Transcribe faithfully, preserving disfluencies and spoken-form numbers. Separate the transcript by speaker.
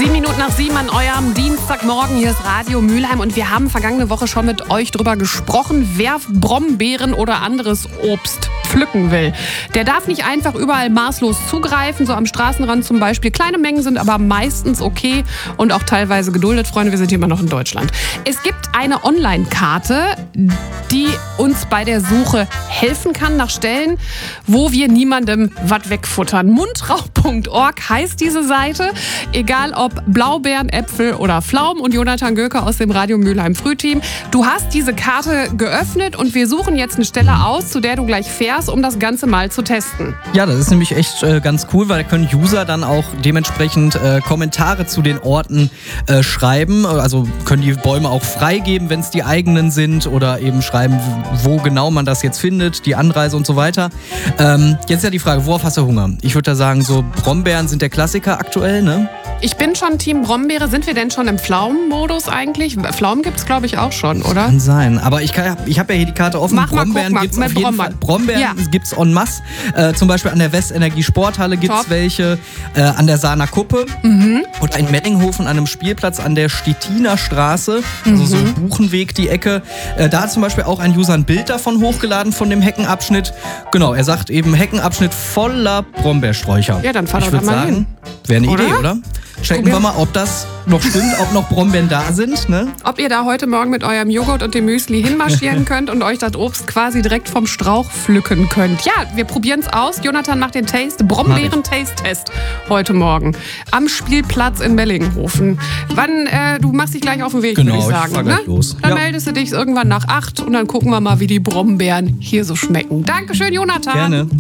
Speaker 1: Sieben Minuten nach sieben an eurem Dienstagmorgen. Hier ist Radio Mülheim und wir haben vergangene Woche schon mit euch drüber gesprochen, wer Brombeeren oder anderes Obst pflücken will. Der darf nicht einfach überall maßlos zugreifen, so am Straßenrand zum Beispiel. Kleine Mengen sind aber meistens okay und auch teilweise geduldet. Freunde, wir sind hier immer noch in Deutschland. Es gibt eine Online-Karte, die uns bei der Suche helfen kann nach Stellen, wo wir niemandem was wegfuttern. mundraub punkt org heißt diese Seite. Egal ob Blaubeeren, Äpfel oder Pflaumen. Und Jonathan Göke aus dem Radio Mülheim Frühteam. Du hast diese Karte geöffnet und wir suchen jetzt eine Stelle aus, zu der du gleich fährst, um das Ganze mal zu testen.
Speaker 2: Ja, das ist nämlich echt äh, ganz cool, weil da können User dann auch dementsprechend äh, Kommentare zu den Orten äh, schreiben. Also können die Bäume auch freigeben, wenn es die eigenen sind, oder eben schreiben, wo genau man das jetzt findet, die Anreise und so weiter. Ähm, jetzt ja die Frage, worauf hast du Hunger? Ich würde da sagen, so Brombeeren sind der Klassiker aktuell, ne?
Speaker 1: Ich bin schon Team Brombeere. Sind wir denn schon im Pflaumenmodus eigentlich? Pflaumen gibt es, glaube ich, auch schon, oder?
Speaker 2: Kann sein. Aber ich, kann, ich habe ja hier die Karte offen.
Speaker 1: Mach mal,
Speaker 2: Brombeeren
Speaker 1: guck mal,
Speaker 2: gibt es
Speaker 1: mit
Speaker 2: auf jeden
Speaker 1: Brombeeren.
Speaker 2: Fall. Brombeeren
Speaker 1: Ja.
Speaker 2: gibt es en masse. Äh, zum Beispiel an der Westenergie Sporthalle gibt es
Speaker 1: Top.
Speaker 2: welche. Äh, an der Sahner Kuppe.
Speaker 1: Mhm.
Speaker 2: Und ein Mellinghofen an einem Spielplatz an der Stettiner Straße. Also so Buchenweg, die Ecke. Äh, da hat zum Beispiel auch ein User ein Bild davon hochgeladen, von dem Heckenabschnitt. Genau, er sagt eben Heckenabschnitt voller Brombeersträucher.
Speaker 1: Ja, dann fahr
Speaker 2: ich
Speaker 1: doch
Speaker 2: würd
Speaker 1: da mal
Speaker 2: sagen,
Speaker 1: hin.
Speaker 2: wäre eine
Speaker 1: Oder?
Speaker 2: Idee, oder? Checken
Speaker 1: Probier-
Speaker 2: wir mal, ob das noch stimmt, ob noch Brombeeren da sind. Ne?
Speaker 1: Ob ihr da heute Morgen mit eurem Joghurt und dem Müsli hinmarschieren könnt und euch das Obst quasi direkt vom Strauch pflücken könnt. Ja, wir probieren es aus. Jonathan macht den Taste, Brombeeren-Taste-Test heute Morgen am Spielplatz in Mellinghofen. Wann, äh, du machst dich gleich auf den Weg,
Speaker 2: Genau,
Speaker 1: würde ich
Speaker 2: ich
Speaker 1: sagen.
Speaker 2: fahr
Speaker 1: Ne?
Speaker 2: gleich los.
Speaker 1: Dann
Speaker 2: Ja.
Speaker 1: meldest du dich irgendwann nach acht und dann gucken wir mal, wie die Brombeeren hier so schmecken. Dankeschön, Jonathan.
Speaker 2: Gerne.